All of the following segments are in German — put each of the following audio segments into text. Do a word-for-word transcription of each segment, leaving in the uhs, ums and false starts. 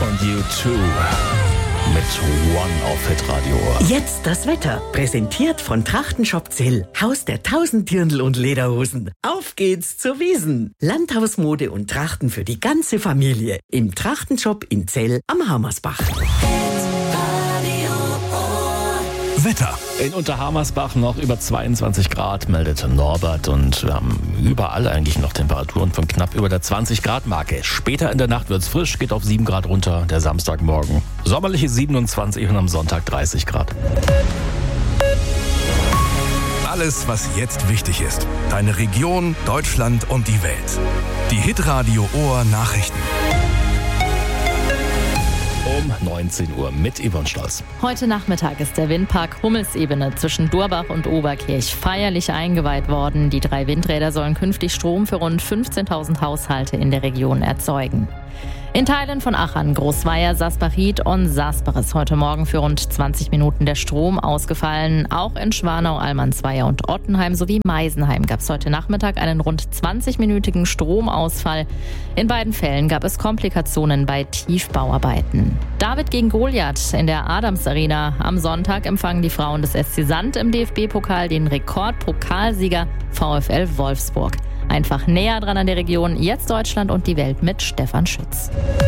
und U zwei mit One auf Hitradio. Jetzt das Wetter, präsentiert von Trachtenshop Zell, Haus der tausend Dirndl und Lederhosen. Auf geht's zur Wiesn. Landhausmode und Trachten für die ganze Familie im Trachtenshop in Zell am Hammersbach. Wetter. In Unterhammersbach noch über zweiundzwanzig Grad, meldet Norbert. Und wir haben überall eigentlich noch Temperaturen von knapp über der zwanzig Grad Marke. Später in der Nacht wird's frisch, geht auf sieben Grad runter, der Samstagmorgen. Sommerliche siebenundzwanzig und am Sonntag dreißig Grad. Alles, was jetzt wichtig ist. Deine Region, Deutschland und die Welt. Die Hitradio Ohr Nachrichten. Um neunzehn Uhr mit Yvonne Stolz. Heute Nachmittag ist der Windpark Hummelsebene zwischen Durbach und Oberkirch feierlich eingeweiht worden. Die drei Windräder sollen künftig Strom für rund fünfzehntausend Haushalte in der Region erzeugen. In Teilen von Achern, Großweier, Sasbach-Ried und Sasbach ist heute Morgen für rund zwanzig Minuten der Strom ausgefallen. Auch in Schwanau, Almansweier und Ottenheim sowie Meisenheim gab es heute Nachmittag einen rund zwanzig-minütigen Stromausfall. In beiden Fällen gab es Komplikationen bei Tiefbauarbeiten. David gegen Goliath in der Adams Arena. Am Sonntag empfangen die Frauen des S C Sand im D F B-Pokal den Rekordpokalsieger VfL Wolfsburg. Einfach näher dran an der Region, jetzt Deutschland und die Welt mit Stefan Schütz.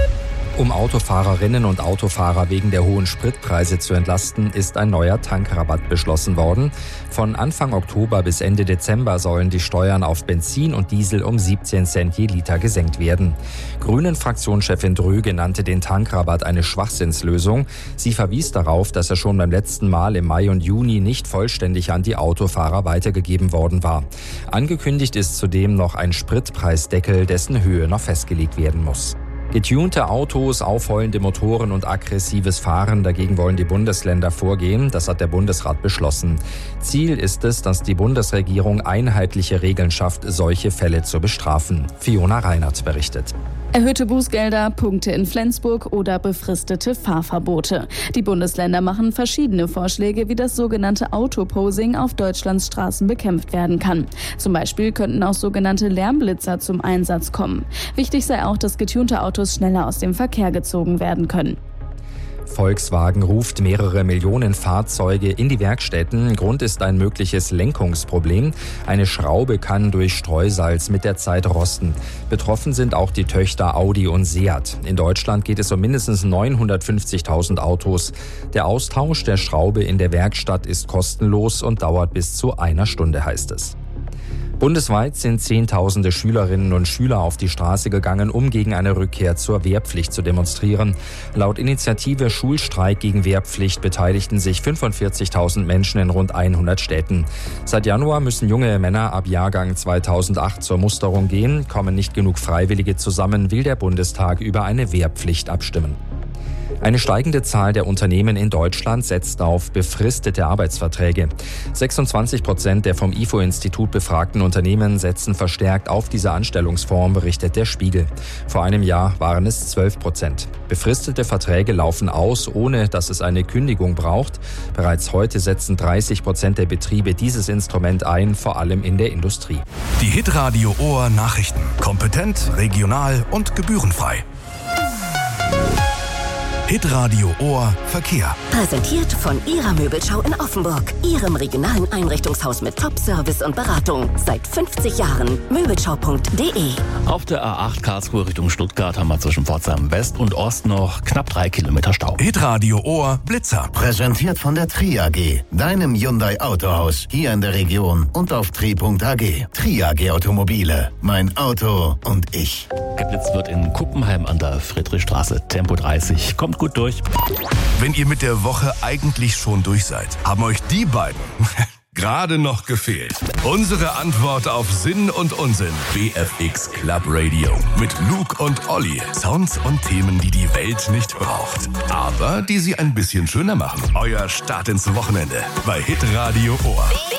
Um Autofahrerinnen und Autofahrer wegen der hohen Spritpreise zu entlasten, ist ein neuer Tankrabatt beschlossen worden. Von Anfang Oktober bis Ende Dezember sollen die Steuern auf Benzin und Diesel um siebzehn Cent je Liter gesenkt werden. Grünen-Fraktionschefin Dröge nannte den Tankrabatt eine Schwachsinnslösung. Sie verwies darauf, dass er schon beim letzten Mal im Mai und Juni nicht vollständig an die Autofahrer weitergegeben worden war. Angekündigt ist zudem noch ein Spritpreisdeckel, dessen Höhe noch festgelegt werden muss. Getunte Autos, aufheulende Motoren und aggressives Fahren, dagegen wollen die Bundesländer vorgehen. Das hat der Bundesrat beschlossen. Ziel ist es, dass die Bundesregierung einheitliche Regeln schafft, solche Fälle zu bestrafen. Fiona Reinert berichtet. Erhöhte Bußgelder, Punkte in Flensburg oder befristete Fahrverbote. Die Bundesländer machen verschiedene Vorschläge, wie das sogenannte Autoposing auf Deutschlands Straßen bekämpft werden kann. Zum Beispiel könnten auch sogenannte Lärmblitzer zum Einsatz kommen. Wichtig sei auch, dass getunte Autos schneller aus dem Verkehr gezogen werden können. Volkswagen ruft mehrere Millionen Fahrzeuge in die Werkstätten. Grund ist ein mögliches Lenkungsproblem. Eine Schraube kann durch Streusalz mit der Zeit rosten. Betroffen sind auch die Töchter Audi und Seat. In Deutschland geht es um mindestens neunhundertfünfzigtausend Autos. Der Austausch der Schraube in der Werkstatt ist kostenlos und dauert bis zu einer Stunde, heißt es. Bundesweit sind Zehntausende Schülerinnen und Schüler auf die Straße gegangen, um gegen eine Rückkehr zur Wehrpflicht zu demonstrieren. Laut Initiative Schulstreik gegen Wehrpflicht beteiligten sich fünfundvierzigtausend Menschen in rund hundert Städten. Seit Januar müssen junge Männer ab Jahrgang zweitausendacht zur Musterung gehen. Kommen nicht genug Freiwillige zusammen, will der Bundestag über eine Wehrpflicht abstimmen. Eine steigende Zahl der Unternehmen in Deutschland setzt auf befristete Arbeitsverträge. sechsundzwanzig Prozent der vom I F O-Institut befragten Unternehmen setzen verstärkt auf diese Anstellungsform, berichtet der Spiegel. Vor einem Jahr waren es zwölf Prozent. Befristete Verträge laufen aus, ohne dass es eine Kündigung braucht. Bereits heute setzen dreißig Prozent der Betriebe dieses Instrument ein, vor allem in der Industrie. Die Hitradio Ohr Nachrichten. Kompetent, regional und gebührenfrei. Hitradio Ohr Verkehr. Präsentiert von Ihrer Möbelschau in Offenburg. Ihrem regionalen Einrichtungshaus mit Top-Service und Beratung. Seit fünfzig Jahren. Möbelschau punkt de. Auf der A acht Karlsruhe Richtung Stuttgart haben wir zwischen Pforzheim West und Ost noch knapp drei Kilometer Stau. Hitradio Ohr Blitzer. Präsentiert von der Tri A G. Deinem Hyundai Autohaus. Hier in der Region und auf tri punkt a g. Tri A G Automobile. Mein Auto und ich. Geblitzt wird in Kuppenheim an der Friedrichstraße. Tempo dreißig. Kommt gut durch. Wenn ihr mit der Woche eigentlich schon durch seid, haben euch die beiden gerade noch gefehlt. Unsere Antwort auf Sinn und Unsinn. B F X Club Radio mit Luke und Olli. Sounds und Themen, die die Welt nicht braucht, aber die sie ein bisschen schöner machen. Euer Start ins Wochenende bei Hitradio Ohr.